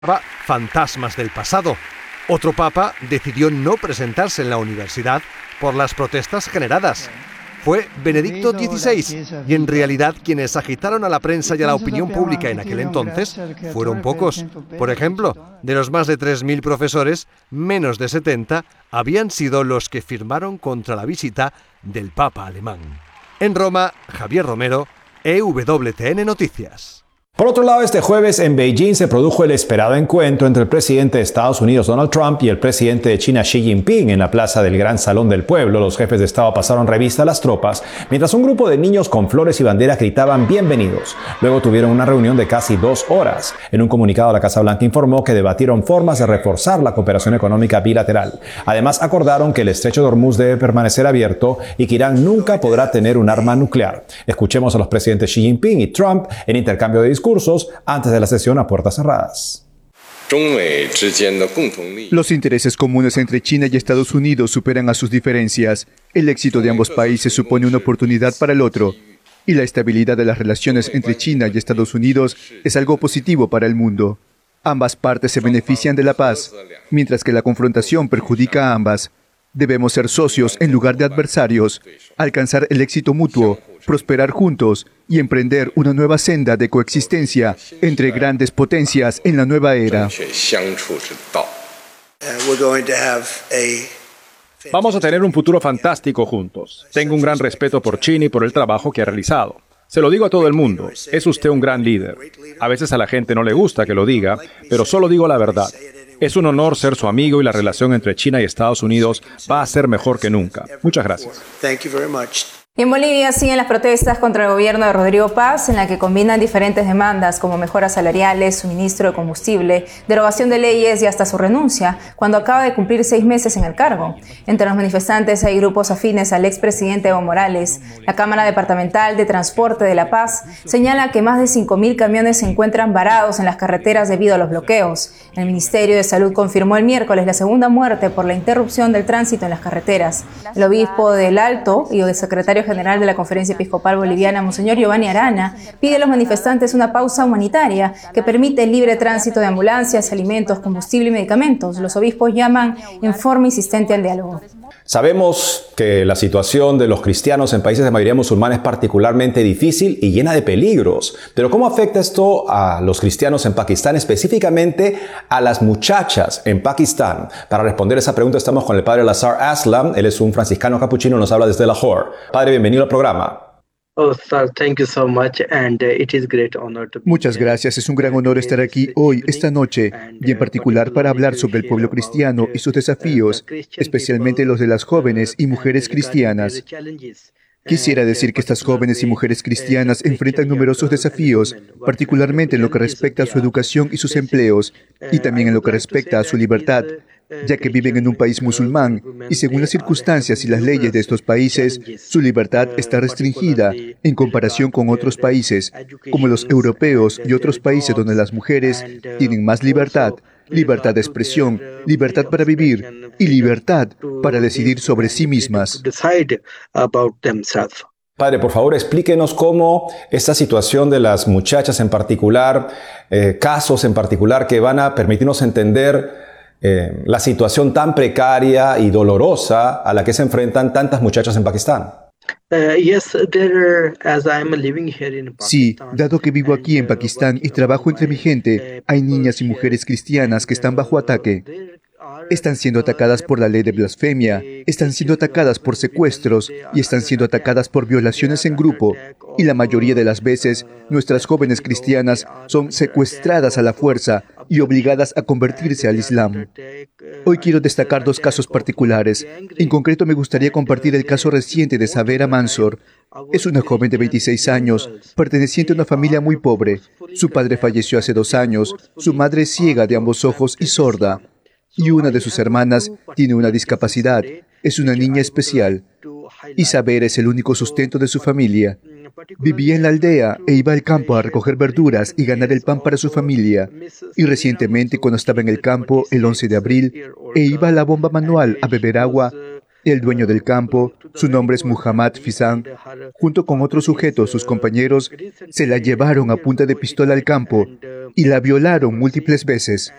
fantasmas del pasado. Otro papa decidió no presentarse en la universidad por las protestas generadas. Fue Benedicto XVI, y en realidad quienes agitaron a la prensa y a la opinión pública en aquel entonces fueron pocos. Por ejemplo, de los más de 3.000 profesores, menos de 70 habían sido los que firmaron contra la visita del Papa alemán. En Roma, Javier Romero, EWTN Noticias. Por otro lado, este jueves en Beijing se produjo el esperado encuentro entre el presidente de Estados Unidos, Donald Trump, y el presidente de China, Xi Jinping, en la plaza del Gran Salón del Pueblo. Los jefes de Estado pasaron revista a las tropas, mientras un grupo de niños con flores y banderas gritaban bienvenidos. Luego tuvieron una reunión de casi 2 horas. En un comunicado, la Casa Blanca informó que debatieron formas de reforzar la cooperación económica bilateral. Además, acordaron que el estrecho de Hormuz debe permanecer abierto y que Irán nunca podrá tener un arma nuclear. Escuchemos a los presidentes Xi Jinping y Trump en intercambio de discursos antes de la sesión a puertas cerradas. Los intereses comunes entre China y Estados Unidos superan a sus diferencias. El éxito de ambos países supone una oportunidad para el otro. Y la estabilidad de las relaciones entre China y Estados Unidos es algo positivo para el mundo. Ambas partes se benefician de la paz, mientras que la confrontación perjudica a ambas. Debemos ser socios en lugar de adversarios, alcanzar el éxito mutuo, prosperar juntos y emprender una nueva senda de coexistencia entre grandes potencias en la nueva era. Vamos a tener un futuro fantástico juntos. Tengo un gran respeto por China y por el trabajo que ha realizado. Se lo digo a todo el mundo, es usted un gran líder. A veces a la gente no le gusta que lo diga, pero solo digo la verdad. Es un honor ser su amigo y la relación entre China y Estados Unidos va a ser mejor que nunca. Muchas gracias. En Bolivia siguen las protestas contra el gobierno de Rodrigo Paz, en la que combinan diferentes demandas como mejoras salariales, suministro de combustible, derogación de leyes y hasta su renuncia, cuando acaba de cumplir 6 meses en el cargo. Entre los manifestantes hay grupos afines al expresidente Evo Morales. La Cámara Departamental de Transporte de La Paz señala que más de 5.000 camiones se encuentran varados en las carreteras debido a los bloqueos. El Ministerio de Salud confirmó el miércoles la segunda muerte por la interrupción del tránsito en las carreteras. El obispo del Alto y el secretario general de la Conferencia Episcopal Boliviana, Monseñor Giovanni Arana, pide a los manifestantes una pausa humanitaria que permite el libre tránsito de ambulancias, alimentos, combustible y medicamentos. Los obispos llaman en forma insistente al diálogo. Sabemos que la situación de los cristianos en países de mayoría musulmana es particularmente difícil y llena de peligros. Pero ¿cómo afecta esto a los cristianos en Pakistán, específicamente a las muchachas en Pakistán? Para responder esa pregunta estamos con el padre Lazar Aslam. Él es un franciscano capuchino, nos habla desde Lahore. Padre, bienvenido al programa. Muchas gracias, es un gran honor estar aquí hoy, esta noche, y en particular para hablar sobre el pueblo cristiano y sus desafíos, especialmente los de las jóvenes y mujeres cristianas. Quisiera decir que estas jóvenes y mujeres cristianas enfrentan numerosos desafíos, particularmente en lo que respecta a su educación y sus empleos, y también en lo que respecta a su libertad, ya que viven en un país musulmán, y según las circunstancias y las leyes de estos países, su libertad está restringida en comparación con otros países, como los europeos y otros países donde las mujeres tienen más libertad, libertad de expresión, libertad para vivir y libertad para decidir sobre sí mismas. Padre, por favor, explíquenos cómo esta situación de las muchachas en particular, casos en particular que van a permitirnos entender la situación tan precaria y dolorosa a la que se enfrentan tantas muchachas en Pakistán. Sí, dado que vivo aquí en Pakistán y trabajo entre mi gente, hay niñas y mujeres cristianas que están bajo ataque. Están siendo atacadas por la ley de blasfemia, están siendo atacadas por secuestros y están siendo atacadas por violaciones en grupo. Y la mayoría de las veces, nuestras jóvenes cristianas son secuestradas a la fuerza y obligadas a convertirse al Islam. Hoy quiero destacar 2 casos particulares. En concreto, me gustaría compartir el caso reciente de Sabera Mansor. Es una joven de 26 años, perteneciente a una familia muy pobre. Su padre falleció hace 2 años, su madre es ciega de ambos ojos y sorda. Y una de sus hermanas tiene una discapacidad. Es una niña especial. Y Sabera es el único sustento de su familia. Vivía en la aldea e iba al campo a recoger verduras y ganar el pan para su familia. Y recientemente, cuando estaba en el campo, el 11 de abril, e iba a la bomba manual a beber agua, El dueño del campo, su nombre es Muhammad Fizan, junto con otros sujetos, sus compañeros, se la llevaron a punta de pistola al campo y la violaron múltiples veces.